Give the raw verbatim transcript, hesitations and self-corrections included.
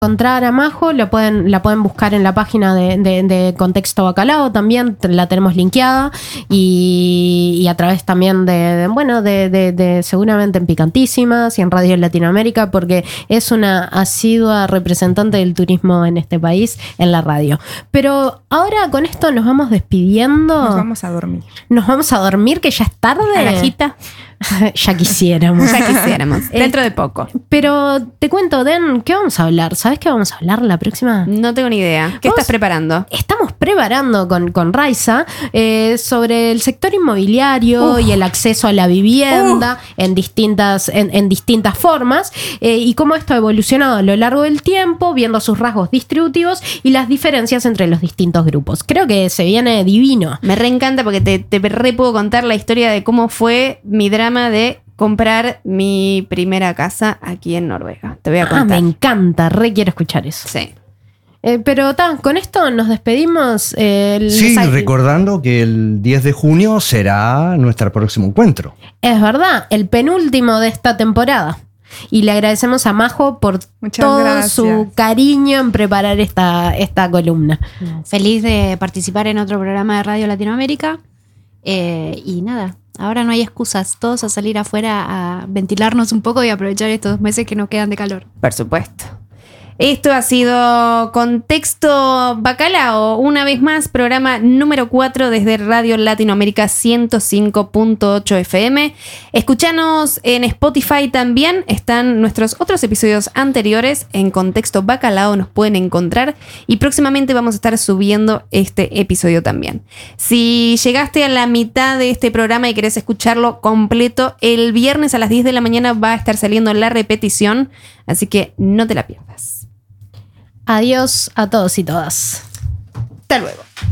encontrar a Majo, la pueden, la pueden buscar en la página de, de, de Contexto Bacalao, también la tenemos linkeada, y, y a través también de, de bueno, de, de, de seguramente en Picantísimas y en Radio Latinoamérica, porque es una asidua representante del turismo en este país en la radio. Pero ahora con esto nos vamos despidiendo. Nos vamos a dormir. Nos vamos a dormir, que ya es tarde. A la jita. Ya quisiéramos. Ya quisiéramos. Dentro de poco. Pero te cuento, Den, ¿qué vamos a hablar? ¿Sabes qué vamos a hablar la próxima? No tengo ni idea. ¿Qué Vos- estás preparando? Estamos preparando con, con Raiza eh, sobre el sector inmobiliario Uf. y el acceso a la vivienda en distintas, en, en distintas formas, eh, y cómo esto ha evolucionado a lo largo del tiempo, viendo sus rasgos distributivos y las diferencias entre los distintos grupos. Creo que se viene divino. Me reencanta porque te, te re puedo contar la historia de cómo fue mi drama de comprar mi primera casa aquí en Noruega. Te voy a Ah, contar. me encanta, re quiero escuchar eso. Sí. Eh, pero ta, con esto nos despedimos. eh, les Sí, ha- recordando que el diez de junio será nuestro próximo encuentro. Es verdad, el penúltimo de esta temporada. Y le agradecemos a Majo por Muchas todo gracias. su cariño en preparar esta, esta columna. Feliz de participar en otro programa de Radio Latinoamérica. Eh, y nada, ahora no hay excusas. Todos a salir afuera a ventilarnos un poco y aprovechar estos dos meses que nos quedan de calor. Por supuesto. Esto ha sido Contexto Bacalao, una vez más, programa número cuatro desde Radio Latinoamérica ciento cinco punto ocho F M. Escuchanos en Spotify también, están nuestros otros episodios anteriores en Contexto Bacalao, nos pueden encontrar, y próximamente vamos a estar subiendo este episodio también. Si llegaste a la mitad de este programa y querés escucharlo completo, el viernes a las diez de la mañana va a estar saliendo la repetición, así que no te la pierdas. Adiós a todos y todas. Hasta luego.